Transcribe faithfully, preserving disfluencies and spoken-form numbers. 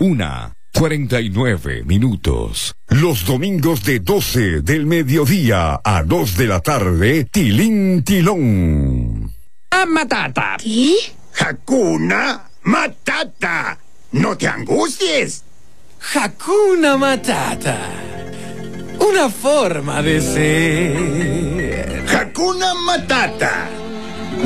una, cuarenta y nueve minutos. Los domingos de doce del mediodía a dos de la tarde, Tilín Tilón. ¡Ah, Matata! ¿Qué? Hakuna Matata. No te angusties. Hakuna Matata. Una forma de ser. Hakuna Matata.